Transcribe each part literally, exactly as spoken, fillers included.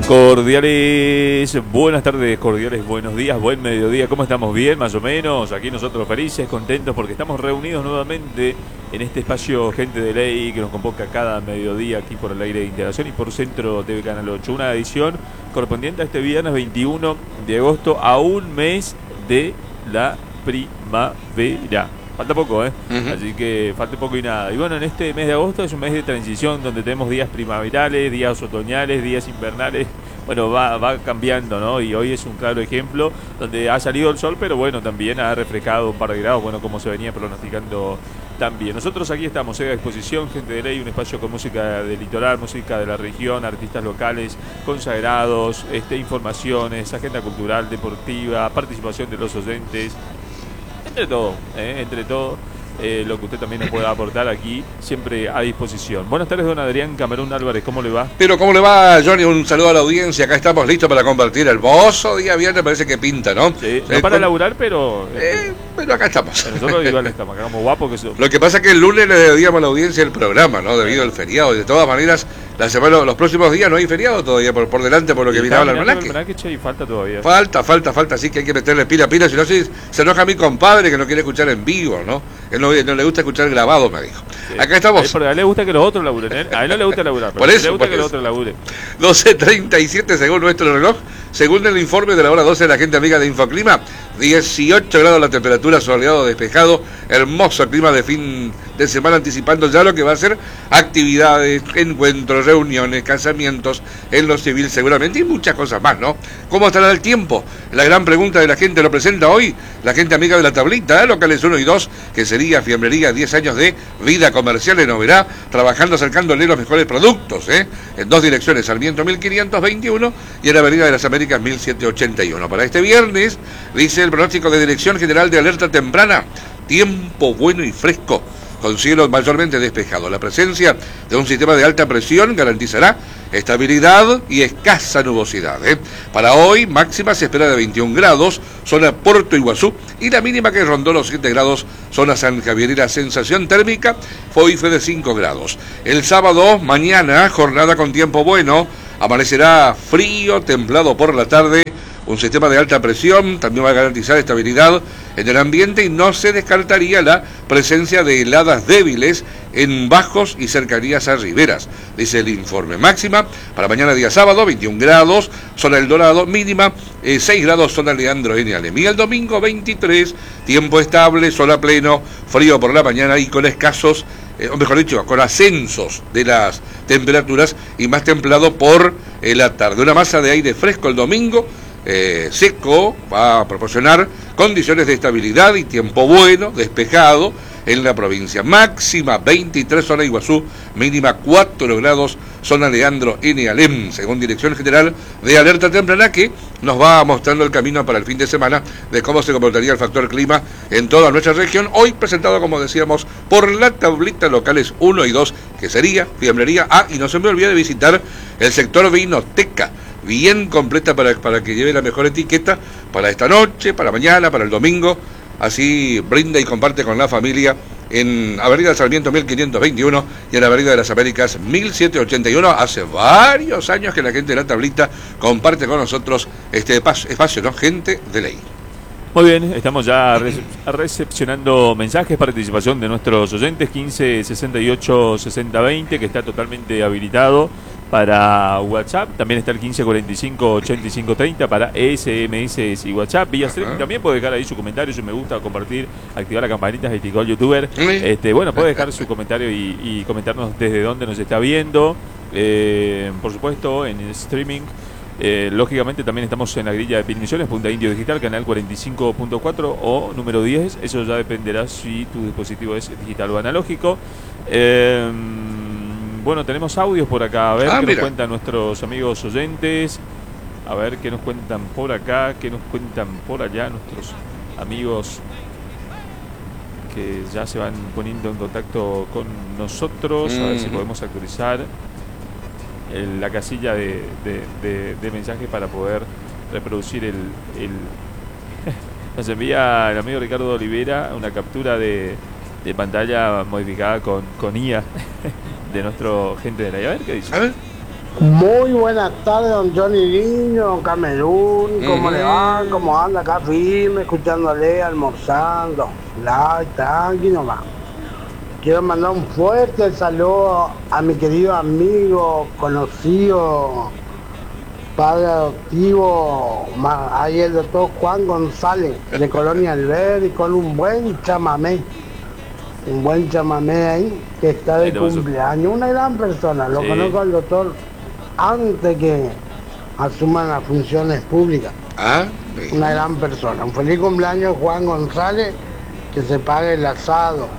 Cordiales, buenas tardes, cordiales, buenos días, buen mediodía. ¿Cómo estamos? Bien, más o menos. Aquí nosotros felices, contentos porque estamos reunidos nuevamente en este espacio Gente de Ley que nos convoca cada mediodía aquí por el aire de Integración y por Centro T V Canal ocho. Una edición correspondiente a este viernes veintiuno de agosto, a un mes de la primavera. Falta poco, ¿eh? Uh-huh. Así que falta poco y nada. Y bueno, en este mes de agosto es un mes de transición donde tenemos días primaverales, días otoñales, días invernales. Bueno, va, va cambiando, ¿no? Y hoy es un claro ejemplo donde ha salido el sol, pero bueno, también ha refrescado un par de grados, bueno, como se venía pronosticando también. Nosotros aquí estamos a disposición, Gente de Ley, un espacio con música del litoral, música de la región, artistas locales, consagrados, este, informaciones, agenda cultural, deportiva, participación de los oyentes. Entre todo, eh, entre todo, eh, lo que usted también nos pueda aportar aquí, siempre a disposición. Buenas tardes, don Adrián Camarón Álvarez, ¿cómo le va? Pero, ¿cómo le va, Johnny? Un saludo a la audiencia, acá estamos listos para compartir el hermoso día viernes, parece que pinta, ¿no? Sí, no eh, para con... laburar, pero... Eh, pero acá estamos. Pero nosotros igual estamos, acá estamos guapos que somos. Lo que pasa es que el lunes le debíamos a la audiencia el programa, ¿no? Debido al feriado, y de todas maneras... La semana, los próximos días no hay feriado todavía por, por delante por lo que miraba el almanaque. Y falta todavía. Falta, falta, falta, así que hay que meterle pila a pila, si no se, se enoja a mi compadre que no quiere escuchar en vivo, ¿no? Él no, no le gusta escuchar grabado, me dijo. Sí. Acá estamos. A él le gusta que los otros laburen, ¿eh? A él no le gusta laburar, pero por eso, le gusta por que eso. los otros laburen. doce treinta y siete según nuestro reloj, según el informe de la hora doce de la gente amiga de Infoclima, dieciocho grados la temperatura, soleado, despejado, hermoso clima de fin de semana, anticipando ya lo que va a ser actividades, encuentros, reuniones, casamientos en lo civil seguramente y muchas cosas más, ¿no? ¿Cómo estará el tiempo? La gran pregunta de la gente lo presenta hoy la gente amiga de la tablita, ¿eh? Locales uno y dos, que sería Fiambrería, diez años de vida comercial en Oberá, trabajando acercándole los mejores productos, ¿eh? En dos direcciones, Sarmiento mil quinientos veintiuno y en la Avenida de las Américas mil setecientos ochenta y uno. Para este viernes, dice el pronóstico de Dirección General de Alerta Temprana, tiempo bueno y fresco, con cielo mayormente despejado. La presencia de un sistema de alta presión garantizará estabilidad y escasa nubosidad, ¿eh? Para hoy, máxima se espera de veintiún grados, zona Puerto Iguazú, y la mínima que rondó los siete grados, zona San Javier, y la sensación térmica hoy fue de cinco grados. El sábado, mañana, jornada con tiempo bueno, amanecerá frío, templado por la tarde. Un sistema de alta presión también va a garantizar estabilidad en el ambiente y no se descartaría la presencia de heladas débiles en bajos y cercanías a riberas, dice el informe. Máxima para mañana día sábado, veintiún grados, zona El Dorado, mínima eh, seis grados, zona Leandro N. Alem. Y el domingo veintitrés, tiempo estable, sol a pleno, frío por la mañana y con escasos, eh, o mejor dicho, con ascensos de las temperaturas y más templado por eh, la tarde. Una masa de aire fresco el domingo, Eh, seco, va a proporcionar condiciones de estabilidad y tiempo bueno, despejado en la provincia. Máxima veintitrés, zona Iguazú, mínima cuatro grados, zona Leandro N. Alem, según Dirección General de Alerta Temprana, que nos va mostrando el camino para el fin de semana de cómo se comportaría el factor clima en toda nuestra región. Hoy presentado, como decíamos, por la tablita locales uno y dos, que sería Fiambrería. Ah, y no se me olvide de visitar el sector Vinoteca, bien completa para, para que lleve la mejor etiqueta para esta noche, para mañana, para el domingo. Así brinda y comparte con la familia en Avenida Sarmiento mil quinientos veintiuno y en la Avenida de las Américas mil setecientos ochenta y uno. Hace varios años que la gente de la tablita comparte con nosotros este espacio, ¿no? Gente de Ley. Muy bien, estamos ya recepcionando mensajes, participación de nuestros oyentes, quince sesenta y ocho sesenta veinte, que está totalmente habilitado para WhatsApp. También está el quince cuarenta y cinco ochenta y cinco treinta para S M S y WhatsApp. Vía streaming también puede dejar ahí su comentario, si me gusta, compartir, activar la campanita, de Ticol YouTuber. Este, bueno, puede dejar su comentario y, y comentarnos desde dónde nos está viendo. Eh, por supuesto, en el streaming. Eh, lógicamente también estamos en la grilla de Piniciones, Punta Indio Digital, canal cuarenta y cinco punto cuatro o número diez. Eso ya dependerá si tu dispositivo es digital o analógico. Eh, bueno, tenemos audios por acá. A ver ah, qué mira. nos cuentan nuestros amigos oyentes. A ver qué nos cuentan por acá, qué nos cuentan por allá nuestros amigos que ya se van poniendo en contacto con nosotros. Mm. A ver si podemos actualizar El, la casilla de, de, de, de mensajes para poder reproducir el, el nos envía el amigo Ricardo Olivera una captura de, de pantalla modificada con, con I A de nuestro Gente de Ley. A ver qué dice. A ver. Muy buenas tardes, don Johnny Niño, don Camerún, ¿cómo Mm. le va? ¿Cómo anda? Acá firme, escuchándole, almorzando, light, tranqui nomás. Quiero mandar un fuerte saludo a mi querido amigo, conocido, padre adoptivo, ma- ahí el doctor Juan González, de Colonia Alberdi, con un buen chamamé, un buen chamamé ahí, que está de Ahí te pasó. cumpleaños, una gran persona, lo Sí. conozco al doctor antes que asuman las funciones públicas, Ah, una gran persona. Un feliz cumpleaños Juan González, que se pague el asado.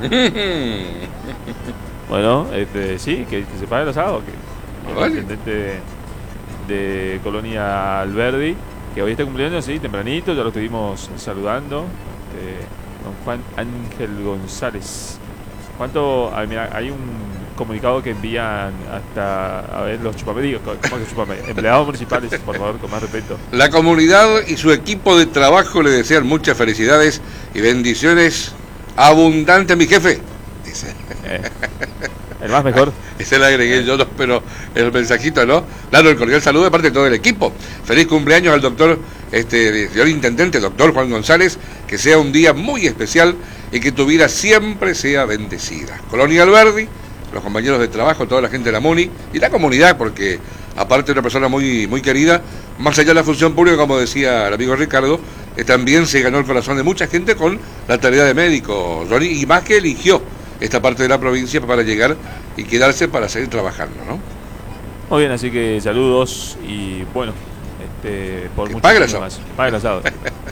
Bueno, este, sí, que, que se pague el asado. Que, el Vale. intendente de, de Colonia Alberdi, que hoy está cumpleaños, sí, tempranito, ya lo estuvimos saludando. Este, don Juan Ángel González. ¿Cuánto? Ah, mira, hay un comunicado que envían hasta, a ver, los chupamedios, ¿cómo que chupamedios? Empleados municipales, por favor, con más respeto. La comunidad y su equipo de trabajo le desean muchas felicidades y bendiciones abundantes, mi jefe. Dice. Eh, el más mejor. Ese le agregué yo, no, pero el mensajito, ¿no? Claro, el cordial saludo de parte de todo el equipo. Feliz cumpleaños al doctor, este, señor intendente, doctor Juan González, que sea un día muy especial y que tu vida siempre sea bendecida. Colonia Alberdi, los compañeros de trabajo, toda la gente de la MUNI y la comunidad, porque aparte de una persona muy, muy querida, más allá de la función pública, como decía el amigo Ricardo, eh, también se ganó el corazón de mucha gente con la tarea de médico, Johnny, y más que eligió esta parte de la provincia para llegar y quedarse para seguir trabajando, ¿no? Muy bien, así que saludos y bueno, este, por Que mucho pague el tiempo asado. más. Pague el asado.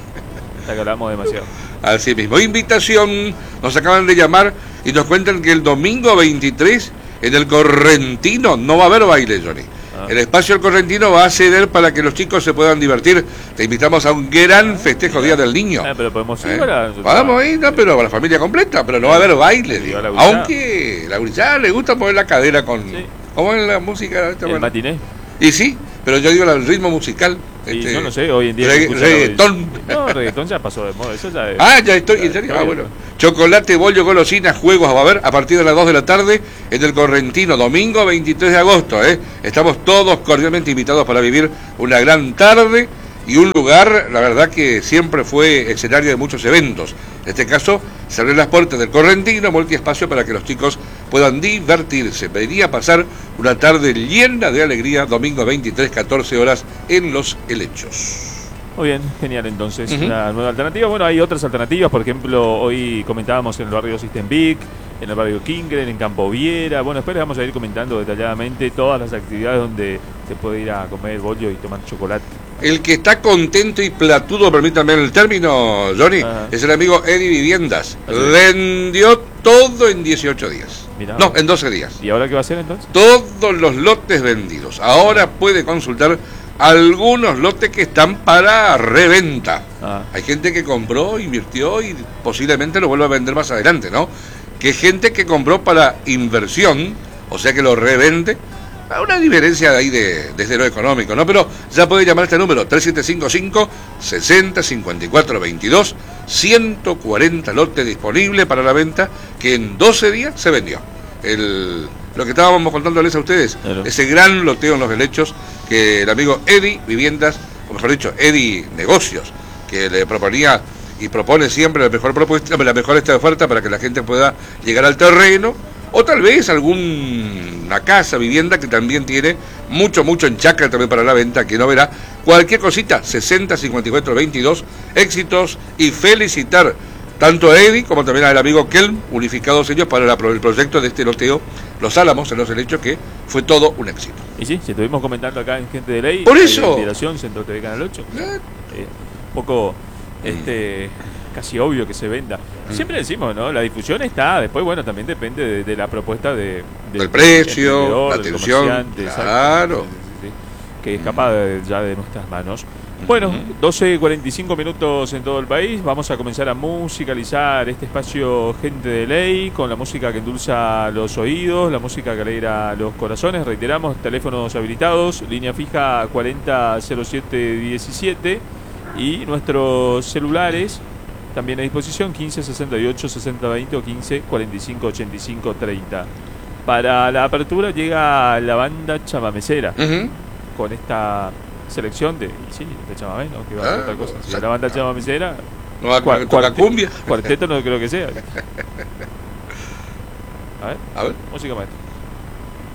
Ya que hablamos demasiado. Así mismo, invitación, nos acaban de llamar y nos cuentan que el domingo veintitrés en el Correntino no va a haber baile, Johnny. Ah. El espacio del Correntino va a ceder para que los chicos se puedan divertir. Te invitamos a un gran festejo Día del Niño. Eh, pero podemos ir ¿Eh? para. Vamos a ir, no, pero a la familia completa, pero no va a haber baile, Sí, digo. a la gurizada. Aunque la gurizada le gusta mover la cadera con... Sí. ¿Cómo es la música? esta El buena? matiné. Y sí, pero yo digo el ritmo musical. Y este, yo no sé, hoy en día. se regga- escucha reggaetón. lo- No, reggaetón ya pasó de moda. Eso ya es. Ah, ya estoy, en serio. Ah, bueno. Chocolate, bollo, golosinas, juegos va a haber a partir de las dos de la tarde en el Correntino, domingo veintitrés de agosto. ¿eh? Estamos todos cordialmente invitados para vivir una gran tarde y un lugar, la verdad que siempre fue escenario de muchos eventos. En este caso, se abren las puertas del Correntino, multiespacio para que los chicos puedan divertirse. Venía a pasar una tarde llena de alegría, domingo veintitrés, catorce horas en Los Helechos. Muy bien, genial entonces. Ujú. Una nueva alternativa. Bueno, hay otras alternativas. Por ejemplo, hoy comentábamos en el barrio System Vic, en el barrio Kingren, en Campo Viera. Bueno, después les vamos a ir comentando detalladamente todas las actividades donde se puede ir a comer bollo y tomar chocolate. El que está contento y platudo, permítame el término, Johnny, Ajá. es el amigo Eddie Viviendas. Así es. Vendió todo en dieciocho días. Mirá. No, en doce días. ¿Y ahora qué va a hacer entonces? Todos los lotes vendidos. Ahora puede consultar algunos lotes que están para reventa. Ah, Hay gente que compró, invirtió y posiblemente lo vuelva a vender más adelante, ¿no? Que gente que compró para inversión, o sea que lo revende. Hay una diferencia ahí de, desde lo económico, ¿no? Pero ya puede llamar a este número, tres siete cinco cinco, sesenta, cincuenta y cuatro, veintidós, ciento cuarenta lotes disponibles para la venta, que en doce días se vendió. El, lo que estábamos contándoles a ustedes, Claro. ese gran loteo en los helechos que el amigo Eddie Viviendas, o mejor dicho, Eddie Negocios, que le proponía y propone siempre la mejor propuesta, la mejor esta oferta para que la gente pueda llegar al terreno, o tal vez alguna casa, vivienda que también tiene mucho, mucho en chacra también para la venta, que no verá cualquier cosita, sesenta, cincuenta y cuatro, veintidós, éxitos y felicitar tanto a Eddie como también al amigo Kelm, unificados ellos para la- el proyecto de este loteo, Los Álamos, en los helechos, que fue todo un éxito. y sí, si estuvimos comentando acá en Gente de Ley. Por ahí eso. en Liberación, Centro T V Canal ocho. Eh, Eh, un poco este casi obvio que se venda. Siempre decimos, ¿no? La difusión está, después, bueno, también depende de, de la propuesta de, de- Del precio, emprendedor, la del atención, comerciante, exacto. claro. Sí, sí, sí, que escapa de- ya de nuestras manos. Bueno, doce cuarenta y cinco minutos en todo el país. Vamos a comenzar a musicalizar este espacio Gente de Ley con la música que endulza los oídos, la música que alegra los corazones. Reiteramos, teléfonos habilitados, línea fija cuarenta cero siete diecisiete y nuestros celulares también a disposición quince sesenta y ocho sesenta veinte o quince cuarenta y cinco ochenta y cinco treinta. Para la apertura llega la banda chamamecera Ujú. con esta selección de, sí, de chamamé, ¿no? Que va a Ah, ser otra cosa. Si exacto. la banda chamamecera, No va a cua- tocar cuarte- cumbia. cuarteto no creo que sea. A ver, A ver. música maestra.